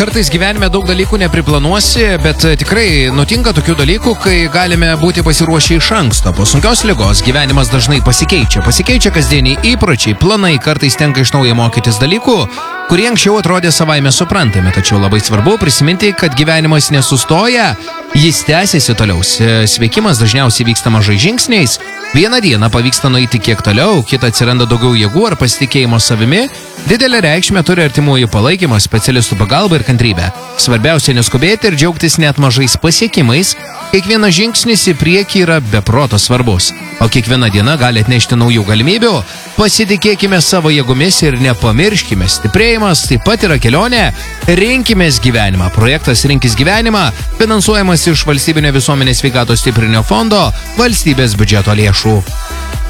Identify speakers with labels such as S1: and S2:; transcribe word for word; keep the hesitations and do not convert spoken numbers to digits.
S1: Kartais gyvenime daug dalykų nepriplanuosi, bet tikrai nutinka tokių dalykų, kai galime būti pasiruošę iš anksto. Po sunkios ligos gyvenimas dažnai pasikeičia. Pasikeičia kasdieniai įpročiai, planai, kartais tenka iš naujo mokytis dalykų, kurie anksčiau atrodė savaime suprantami. Tačiau labai svarbu prisiminti, kad gyvenimas nesustoja, jis tęsiasi toliau. Sveikimas dažniausiai vyksta mažai žingsniais. Vieną dieną pavyksta nueiti kiek toliau, kitą atsiranda daugiau jėgų ar pasitikėjimo savimi. Didelę reikšmę turi artimųjų palaikymas, specialistų pagalba ir kantrybė. Svarbiausia neskubėti ir džiaugtis net mažais pasiekimais. Kiekvienas žingsnis į priekį yra beproto svarbus, o kiekviena diena gali atnešti naujų galimybių. Pasitikėkime savo jėgomis ir nepamirškime, stiprėjimas taip pat yra kelionė. Rinkimės gyvenimą. Projektas Rinkis gyvenimą finansuojamas iš Valstybinio visuomenės sveikatos stiprinimo fondo valstybės biudžeto lėšų.